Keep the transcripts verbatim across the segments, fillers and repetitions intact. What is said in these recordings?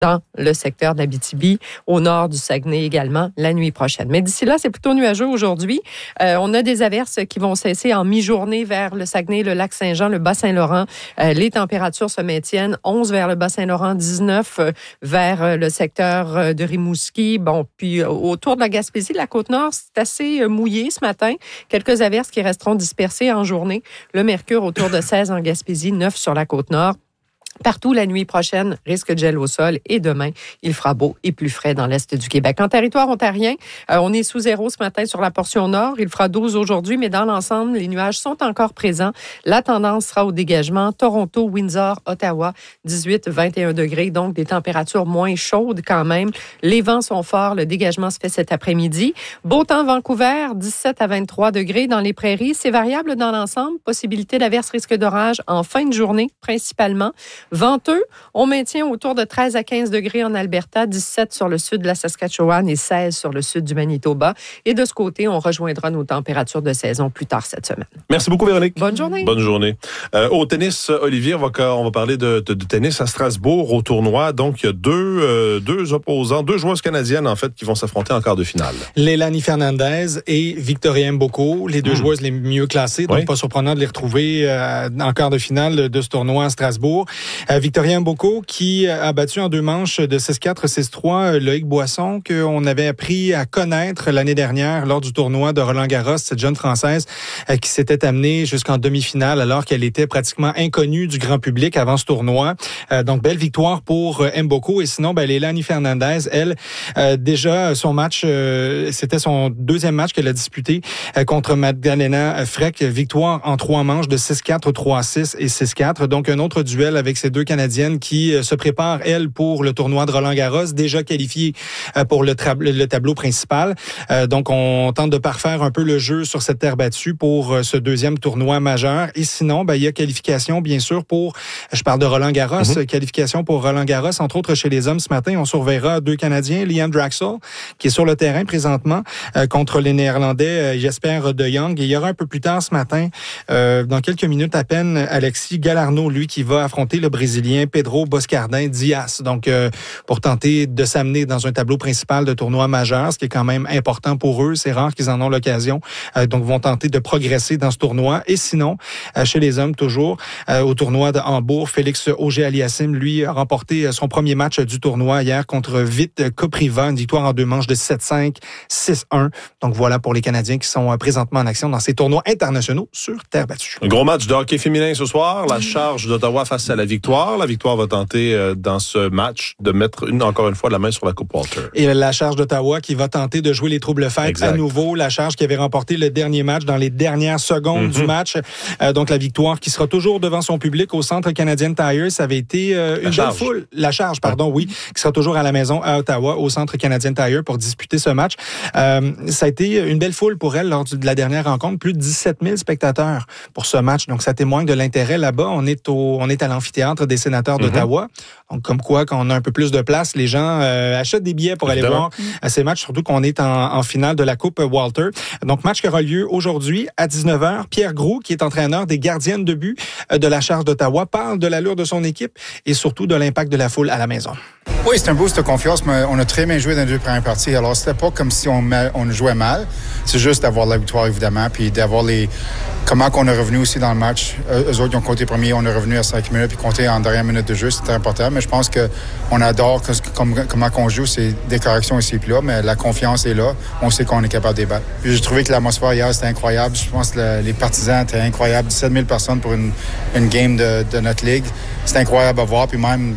dans le secteur d'Abitibi, au nord du Saguenay également, la nuit prochaine. Mais d'ici là, c'est plutôt nuageux aujourd'hui. Euh, on a des averses qui vont cesser en mi-journée vers le Saguenay, le lac Saint-Jean, le Bas-Saint-Laurent. Euh, les températures se maintiennent. onze vers le Bas-Saint-Laurent, dix-neuf euh, vers euh, le secteur euh, de Rimouski. Bon, puis euh, autour de la Gaspésie, la Côte-Nord, c'est assez euh, mouillé ce matin. Quelques averses qui resteront dispersées en journée. Le mercure autour de seize en Gaspésie, neuf sur la Côte-Nord. Partout, la nuit prochaine, risque de gel au sol et demain, il fera beau et plus frais dans l'est du Québec. En territoire ontarien, euh, on est sous zéro ce matin sur la portion nord. Il fera douze aujourd'hui, mais dans l'ensemble, les nuages sont encore présents. La tendance sera au dégagement. Toronto, Windsor, Ottawa, dix-huit à vingt et un degrés, donc des températures moins chaudes quand même. Les vents sont forts. Le dégagement se fait cet après-midi. Beau temps, Vancouver, dix-sept à vingt-trois degrés dans les prairies. C'est variable dans l'ensemble. Possibilité d'averse, risque d'orage en fin de journée, principalement. Venteux, on maintient autour de treize à quinze degrés en Alberta, dix-sept sur le sud de la Saskatchewan et seize sur le sud du Manitoba. Et de ce côté, on rejoindra nos températures de saison plus tard cette semaine. Merci beaucoup, Véronique. Bonne journée. Bonne journée. Euh, au tennis, Olivier, on va, on va parler de, de, de tennis à Strasbourg, au tournoi. Donc, il y a deux, euh, deux opposants, deux joueuses canadiennes, en fait, qui vont s'affronter en quart de finale. Leilani Fernandez et Victoria Mboko, les deux mmh. joueuses les mieux classées. Donc, oui. Pas surprenant de les retrouver euh, en quart de finale de ce tournoi à Strasbourg. Euh, Victoria Mboko qui a battu en deux manches de six quatre, six trois Loïc Boisson, qu'on avait appris à connaître l'année dernière lors du tournoi de Roland-Garros, cette jeune Française euh, qui s'était amenée jusqu'en demi-finale alors qu'elle était pratiquement inconnue du grand public avant ce tournoi. Euh, donc, belle victoire pour euh, Mboko. Et sinon, ben, Leilani Fernandez, elle, euh, déjà, son match, euh, c'était son deuxième match qu'elle a disputé euh, contre Magdalena Frech. Victoire en trois manches de six quatre, trois six et six quatre. Donc, un autre duel avec ces deux Canadiennes qui euh, se préparent, elles, pour le tournoi de Roland-Garros, déjà qualifiées euh, pour le, tra- le tableau principal. Euh, donc, on tente de parfaire un peu le jeu sur cette terre battue pour euh, ce deuxième tournoi majeur. Et sinon, ben, il y a qualification, bien sûr, pour, je parle de Roland-Garros, mm-hmm. qualification pour Roland-Garros, entre autres chez les hommes ce matin. On surveillera deux Canadiens, Liam Draxel, qui est sur le terrain présentement, euh, contre les Néerlandais, euh, Jesper De Jong. Et il y aura un peu plus tard ce matin, euh, dans quelques minutes à peine, Alexis Galarneau, lui, qui va affronter le Brésilien Pedro Boscardin Dias. Donc, euh, pour tenter de s'amener dans un tableau principal de tournoi majeur, ce qui est quand même important pour eux. C'est rare qu'ils en ont l'occasion. Euh, donc, vont tenter de progresser dans ce tournoi. Et sinon, euh, chez les hommes, toujours, euh, au tournoi de Hambourg, Félix Auger-Aliassime, lui, a remporté son premier match du tournoi hier contre Vit Kopriva, une victoire en deux manches de sept cinq, six un. Donc, voilà pour les Canadiens qui sont présentement en action dans ces tournois internationaux sur terre battue. Un gros match de hockey féminin ce soir. La charge d'Ottawa face à la Victoire. La Victoire va tenter euh, dans ce match de mettre une, encore une fois la main sur la Coupe Walter. Et la charge d'Ottawa qui va tenter de jouer les troubles-fêtes à nouveau. La charge qui avait remporté le dernier match dans les dernières secondes mm-hmm. du match. Euh, donc la Victoire qui sera toujours devant son public au Centre Canadian Tire. Ça avait été euh, une belle foule. La charge, pardon, ouais. oui, qui sera toujours à la maison à Ottawa au Centre Canadian Tire pour disputer ce match. Euh, ça a été une belle foule pour elle lors de la dernière rencontre. Plus de dix-sept mille spectateurs pour ce match. Donc ça témoigne de l'intérêt là-bas. On est au, on est à l'amphithéâtre des sénateurs mm-hmm. d'Ottawa. Donc, comme quoi, quand on a un peu plus de place, les gens euh, achètent des billets pour Évidemment. aller voir ces matchs, surtout qu'on est en, en finale de la Coupe Walter. Donc, match qui aura lieu aujourd'hui à dix-neuf heures. Pierre Groulx, qui est entraîneur des gardiennes de but de la charge d'Ottawa, parle de l'allure de son équipe et surtout de l'impact de la foule à la maison. Oui, c'est un boost de confiance, mais on a très bien joué dans les deux premières parties. Alors, c'était pas comme si on, on jouait mal. C'est juste d'avoir la victoire, évidemment, puis d'avoir les... Comment qu'on est revenu aussi dans le match. Eux autres, ils ont compté premier, on est revenu à cinq minutes, puis compté en dernière minute de jeu, c'était important. Mais je pense qu'on adore que, comme, comment qu'on joue, c'est des corrections ici et là, mais la confiance est là. On sait qu'on est capable de débattre. Puis j'ai trouvé que l'atmosphère hier, c'était incroyable. Je pense que le, les partisans étaient incroyables. dix-sept mille personnes pour une, une game de, de notre ligue. C'était incroyable à voir, puis même...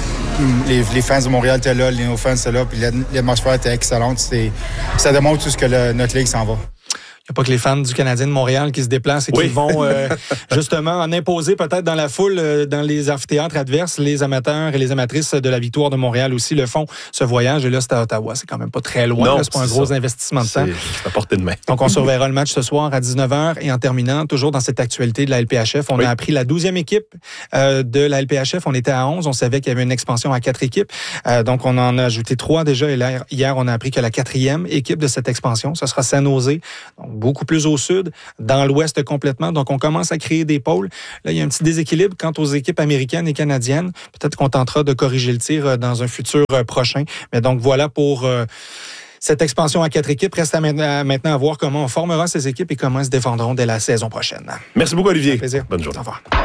Les, les fans de Montréal étaient là, les nos fans étaient là, puis l'atmosphère était excellente. C'était, ça démontre tout ce que le, notre ligue s'en va. Il n'y a pas que les fans du Canadien de Montréal qui se déplacent et oui. qui vont euh, justement en imposer peut-être dans la foule, euh, dans les amphithéâtres adverses. Les amateurs et les amatrices de la Victoire de Montréal aussi le font, ce voyage. Et là, c'est à Ottawa. C'est quand même pas très loin. Non, là, c'est pas un gros ça. investissement de temps. C'est à portée de main. Donc, on surveillera le match ce soir à dix-neuf heures. Et en terminant, toujours dans cette actualité de la L P H F, on oui. a appris la douzième équipe euh, de la L P H F. On était à onze. On savait qu'il y avait une expansion à quatre équipes. Euh, donc, on en a ajouté trois déjà. Et là, hier, on a appris que la quatrième équipe de cette expansion, ce sera San Jose. Donc, beaucoup plus au sud, dans l'ouest complètement. Donc, on commence à créer des pôles. Là, il y a un petit déséquilibre quant aux équipes américaines et canadiennes. Peut-être qu'on tentera de corriger le tir dans un futur prochain. Mais donc, voilà pour euh, cette expansion à quatre équipes. Reste à maintenant à voir comment on formera ces équipes et comment elles se défendront dès la saison prochaine. Merci beaucoup, Olivier. Un plaisir. Bonne journée. Au revoir.